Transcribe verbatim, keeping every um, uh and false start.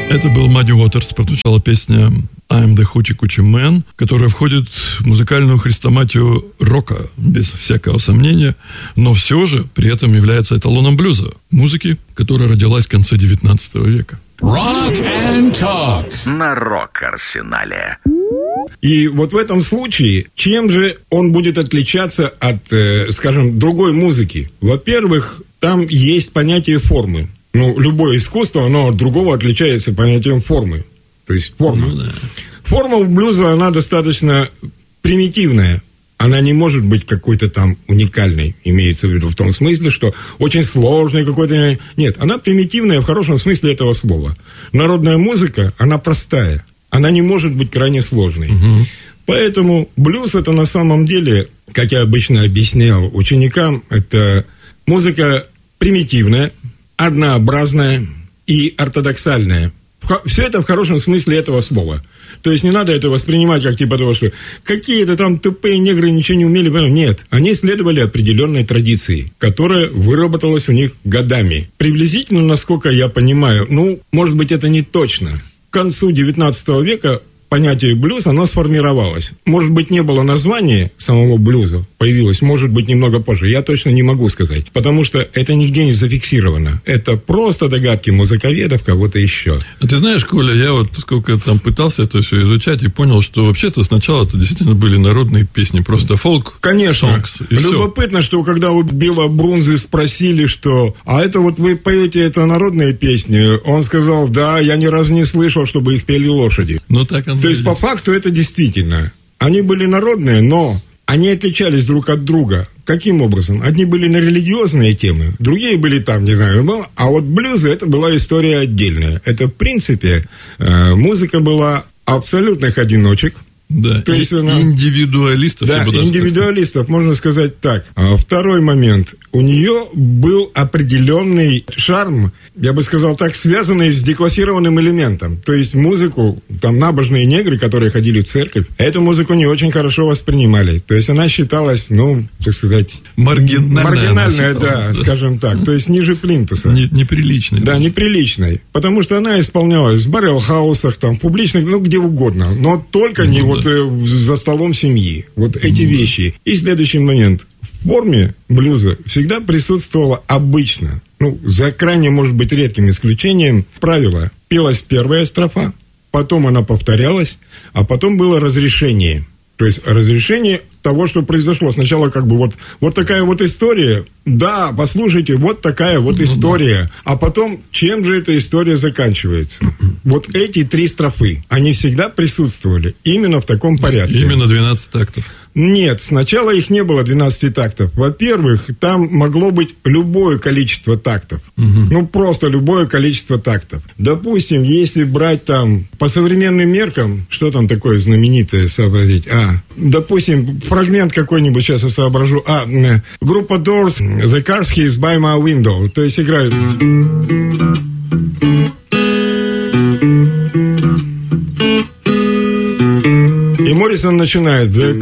Это был Мадди Уотерс, прозвучала песня «I'm the Hoochie Coochie Man», которая входит в музыкальную хрестоматию рока, без всякого сомнения, но все же при этом является эталоном блюза, музыки, которая родилась в конце девятнадцатого века. Rock and Talk на Рок-Арсенале. И вот в этом случае, чем же он будет отличаться от, э, скажем, другой музыки? Во-первых, там есть понятие формы. Ну, любое искусство, оно от другого отличается понятием формы. То есть форма. Ну, да. Форма у блюза, она достаточно примитивная. Она не может быть какой-то там уникальной, имеется в виду в том смысле, что очень сложной какой-то... Нет, она примитивная в хорошем смысле этого слова. Народная музыка, она простая. Она не может быть крайне сложной. Угу. Поэтому блюз это на самом деле, как я обычно объяснял ученикам, это музыка примитивная, однообразная и ортодоксальная. Все это в хорошем смысле этого слова. То есть не надо это воспринимать как типа того, что какие-то там тупые негры ничего не умели. Нет, они следовали определенной традиции, которая выработалась у них годами. Приблизительно, насколько я понимаю, ну, может быть, это не точно. К концу девятнадцатого века понятие блюз, оно сформировалось. Может быть, не было названия самого блюза, появилось, может быть, немного позже. Я точно не могу сказать, потому что это нигде не зафиксировано. Это просто догадки музыковедов, кого-то еще. А ты знаешь, Коля, я вот, поскольку я там пытался это все изучать, и понял, что вообще-то сначала это действительно были народные песни, просто фолк. Конечно. Songs, Любопытно, все. Что когда у Билла Брунзе спросили, что «А это вот вы поете, это народные песни?» Он сказал: «Да, я ни разу не слышал, чтобы их пели лошади». Ну, так он. То есть, по факту, это действительно. Они были народные, но они отличались друг от друга. Каким образом? Одни были на религиозные темы, другие были там, не знаю, а вот блюзы, это была история отдельная. Это, в принципе, музыка была абсолютных одиночек. Да, то есть она... индивидуалистов. Да, индивидуалистов, можно сказать так. А второй момент. У нее был определенный шарм, я бы сказал так, связанный с деклассированным элементом. То есть музыку, там набожные негры, которые ходили в церковь, эту музыку не очень хорошо воспринимали. То есть она считалась, ну, так сказать... Маргинальная. Маргинальная, да, да, скажем так. То есть ниже плинтуса. Не, неприличной. Да, неприличной. Потому что она исполнялась в баррелхаусах, там, в публичных, ну, где угодно. Но только ну, не да. вот за столом семьи. Вот эти mm-hmm. вещи. И следующий момент. В форме блюза всегда присутствовало обычно, ну, за крайне, может быть, редким исключением, правило. Пелась первая строфа, потом она повторялась, а потом было разрешение. То есть разрешение того, что произошло. Сначала как бы вот, вот такая вот история. Да, послушайте, вот такая вот ну, история. Да. А потом, чем же эта история заканчивается? Вот эти три строфы, они всегда присутствовали именно в таком порядке. Именно двенадцать тактов. Нет, сначала их не было двенадцати тактов. Во-первых, там могло быть любое количество тактов. Угу. Ну, просто любое количество тактов. Допустим, если брать там по современным меркам, что там такое знаменитое сообразить? А, допустим, фрагмент какой-нибудь, сейчас я соображу. А, группа Doors, The Cars Is By My Window. То есть играют... И Моррисон начинает...